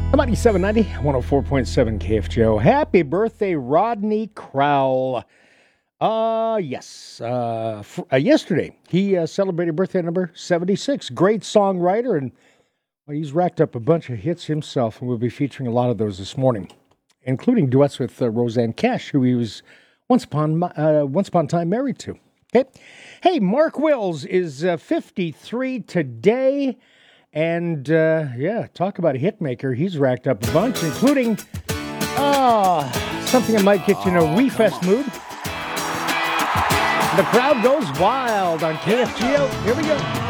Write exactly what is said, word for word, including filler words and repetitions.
ninety-seven ninety, one oh four point seven K F J O. Happy birthday, Rodney Crowell. Uh, yes. Uh, f- uh, yesterday, he uh, celebrated birthday number seventy-six. Great songwriter, and well, he's racked up a bunch of hits himself, and we'll be featuring a lot of those this morning, including duets with uh, Roseanne Cash, who he was once upon uh, once upon a time married to. Okay. Hey, Mark Wills is uh, fifty-three today. And, uh, yeah, talk about a hit maker. He's racked up a bunch, including uh, something that might get you in a wee fest mood. The crowd goes wild on K F G O. Here we go.